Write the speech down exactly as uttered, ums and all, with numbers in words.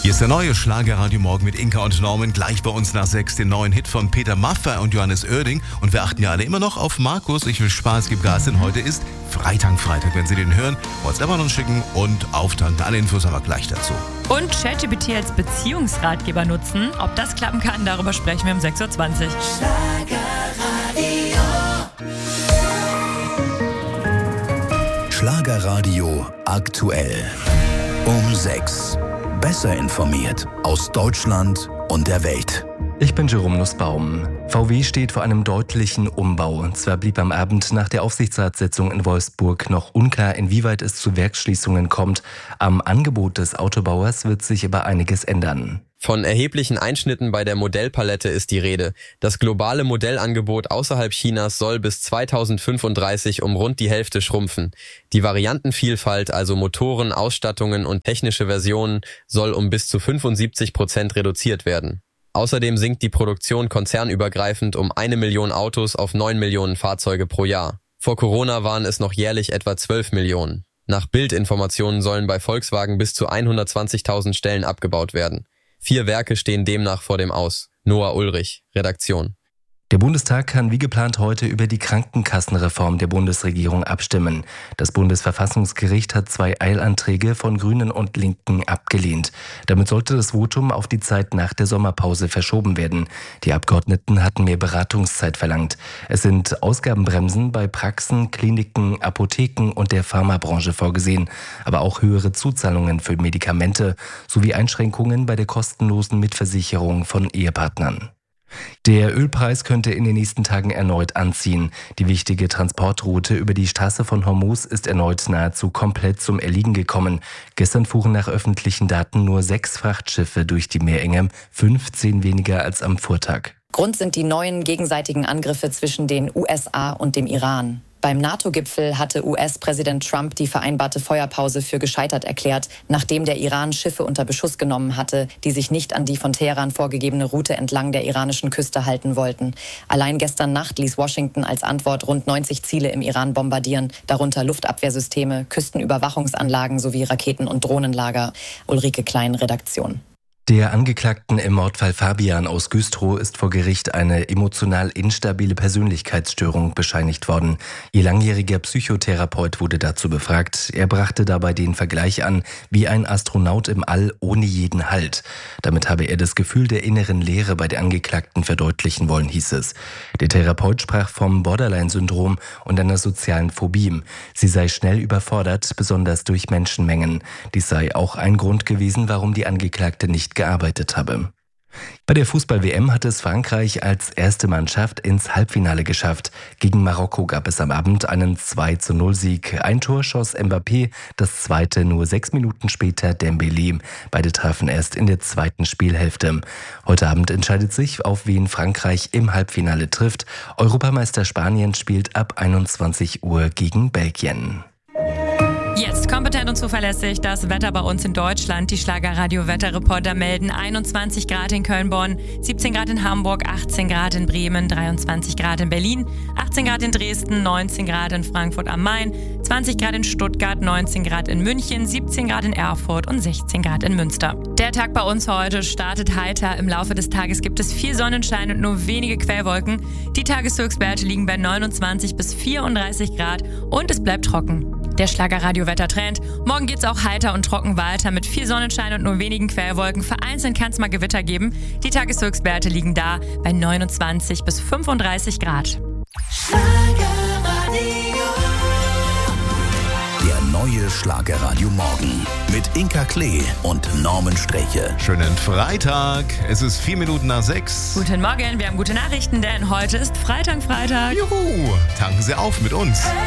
Hier ist der neue Schlagerradio Morgen mit Inka und Norman. Gleich bei uns nach sechs den neuen Hit von Peter Maffay und Johannes Oerding. Und wir achten ja alle immer noch auf Markus. Ich will Spaß, gib Gas, denn heute ist Freitag, Freitag. Wenn Sie den hören, WhatsApp an uns schicken und auftanken. Alle Infos haben wir gleich dazu. Und ChatGPT als Beziehungsratgeber nutzen. Ob das klappen kann, darüber sprechen wir um sechs Uhr zwanzig. Schlagerradio. Schlagerradio aktuell. Um sechs. Besser informiert aus Deutschland und der Welt. Ich bin Jerome Nussbaum. V W steht vor einem deutlichen Umbau. Zwar blieb am Abend nach der Aufsichtsratssitzung in Wolfsburg noch unklar, inwieweit es zu Werksschließungen kommt. Am Angebot des Autobauers wird sich aber einiges ändern. Von erheblichen Einschnitten bei der Modellpalette ist die Rede. Das globale Modellangebot außerhalb Chinas soll bis zweitausendfünfunddreißig um rund die Hälfte schrumpfen. Die Variantenvielfalt, also Motoren, Ausstattungen und technische Versionen, soll um bis zu fünfundsiebzig Prozent reduziert werden. Außerdem sinkt die Produktion konzernübergreifend um eine Million Autos auf neun Millionen Fahrzeuge pro Jahr. Vor Corona waren es noch jährlich etwa zwölf Millionen. Nach Bildinformationen sollen bei Volkswagen bis zu hundertzwanzigtausend Stellen abgebaut werden. Vier Werke stehen demnach vor dem Aus. Noah Ulrich, Redaktion. Der Bundestag kann wie geplant heute über die Krankenkassenreform der Bundesregierung abstimmen. Das Bundesverfassungsgericht hat zwei Eilanträge von Grünen und Linken abgelehnt. Damit sollte das Votum auf die Zeit nach der Sommerpause verschoben werden. Die Abgeordneten hatten mehr Beratungszeit verlangt. Es sind Ausgabenbremsen bei Praxen, Kliniken, Apotheken und der Pharmabranche vorgesehen, aber auch höhere Zuzahlungen für Medikamente sowie Einschränkungen bei der kostenlosen Mitversicherung von Ehepartnern. Der Ölpreis könnte in den nächsten Tagen erneut anziehen. Die wichtige Transportroute über die Straße von Hormuz ist erneut nahezu komplett zum Erliegen gekommen. Gestern fuhren nach öffentlichen Daten nur sechs Frachtschiffe durch die Meerenge, fünfzehn weniger als am Vortag. Grund sind die neuen gegenseitigen Angriffe zwischen den U S A und dem Iran. Beim NATO-Gipfel hatte U S-Präsident Trump die vereinbarte Feuerpause für gescheitert erklärt, nachdem der Iran Schiffe unter Beschuss genommen hatte, die sich nicht an die von Teheran vorgegebene Route entlang der iranischen Küste halten wollten. Allein gestern Nacht ließ Washington als Antwort rund neunzig Ziele im Iran bombardieren, darunter Luftabwehrsysteme, Küstenüberwachungsanlagen sowie Raketen- und Drohnenlager. Ulrike Klein, Redaktion. Der Angeklagten im Mordfall Fabian aus Güstrow ist vor Gericht eine emotional instabile Persönlichkeitsstörung bescheinigt worden. Ihr langjähriger Psychotherapeut wurde dazu befragt. Er brachte dabei den Vergleich an, wie ein Astronaut im All ohne jeden Halt. Damit habe er das Gefühl der inneren Leere bei der Angeklagten verdeutlichen wollen, hieß es. Der Therapeut sprach vom Borderline-Syndrom und einer sozialen Phobie. Sie sei schnell überfordert, besonders durch Menschenmengen. Dies sei auch ein Grund gewesen, warum die Angeklagte nicht gearbeitet habe. Bei der Fußball-W M hat es Frankreich als erste Mannschaft ins Halbfinale geschafft. Gegen Marokko gab es am Abend einen zwei zu null Sieg. Ein Tor schoss Mbappé, das zweite nur sechs Minuten später Dembélé. Beide trafen erst in der zweiten Spielhälfte. Heute Abend entscheidet sich, auf wen Frankreich im Halbfinale trifft. Europameister Spanien spielt ab einundzwanzig Uhr gegen Belgien. Jetzt kompetent und zuverlässig das Wetter bei uns in Deutschland. Die Schlagerradio-Wetterreporter melden einundzwanzig Grad in Köln-Bonn, siebzehn Grad in Hamburg, achtzehn Grad in Bremen, dreiundzwanzig Grad in Berlin, achtzehn Grad in Dresden, neunzehn Grad in Frankfurt am Main, zwanzig Grad in Stuttgart, neunzehn Grad in München, siebzehn Grad in Erfurt und sechzehn Grad in Münster. Der Tag bei uns heute startet heiter. Im Laufe des Tages gibt es viel Sonnenschein und nur wenige Quellwolken. Die Tageshöchstwerte liegen bei neunundzwanzig bis vierunddreißig Grad und es bleibt trocken. Der Schlagerradio-Wettertrend. Morgen geht's auch heiter und trocken weiter mit viel Sonnenschein und nur wenigen Quellwolken. Vereinzelt kann es mal Gewitter geben. Die Tageshöchstwerte liegen da bei neunundzwanzig bis fünfunddreißig Grad. Der neue Schlagerradio Morgen mit Inka Klee und Norman Streche. Schönen Freitag. Es ist vier Minuten nach sechs. Guten Morgen, wir haben gute Nachrichten, denn heute ist Freitag, Freitag. Juhu. Tanken Sie auf mit uns.